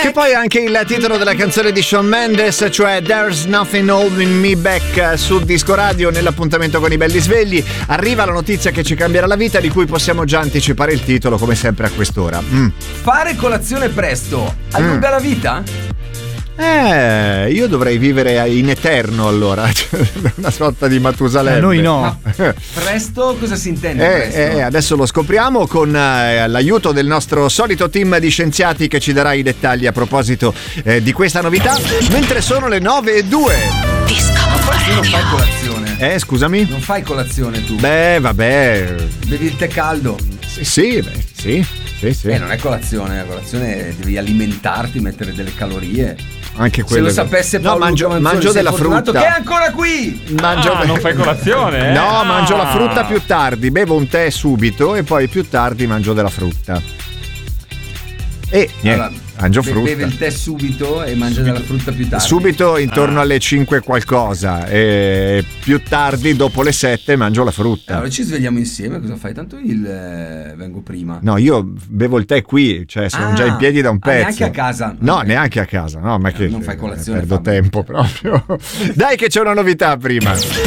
Che poi è anche il titolo della canzone di Shawn Mendes, cioè There's Nothing Holding Me Back, sul Disco Radio. Nell'appuntamento con i belli svegli arriva la notizia che ci cambierà la vita, di cui possiamo già anticipare il titolo come sempre a quest'ora. Fare colazione presto allunga la vita? Io dovrei vivere in eterno, allora. Una sorta di Matusalemme. Noi no. Presto cosa si intende? Presto? Adesso lo scopriamo con l'aiuto del nostro solito team di scienziati che ci darà i dettagli a proposito di questa novità, mentre sono le 9:02. Tu non fai colazione. Scusami? Non fai colazione tu. Beh, vabbè. Bevi il tè caldo. Sì. Non è colazione. La colazione devi alimentarti, mettere delle calorie. Anche quello. Se lo sapesse Paolo, mangio della frutta. Che è ancora qui. Non fai colazione? No, mangio la frutta più tardi. Bevo un tè subito e poi più tardi mangio della frutta. Mangio frutta. Beve il tè subito e mangia della frutta più tardi. Subito intorno alle 5 qualcosa, e più tardi dopo le 7 mangio la frutta. Allora ci svegliamo insieme, cosa fai? Tanto vengo prima. No, io bevo il tè qui, cioè sono già in piedi da un pezzo. Neanche a casa? No, neanche a casa, no, ma che non fai colazione. Perdo tempo proprio. Dai che c'è una novità prima.